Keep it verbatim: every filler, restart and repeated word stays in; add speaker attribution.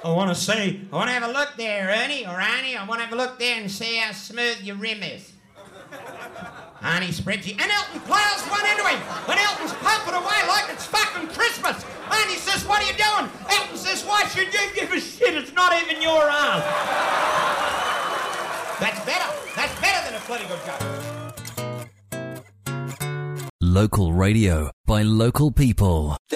Speaker 1: I want to see, I want to have a look there, Ernie, or Annie. I want to have a look there and see how smooth your rim is. Arnie spreads it, and Elton plows one into him. And Elton's pumping away like it's fucking Christmas. Arnie says, what are you doing? Elton says, why should you give a shit? It's not even your arm. That's better. That's better than a political joke.
Speaker 2: Local radio by local people.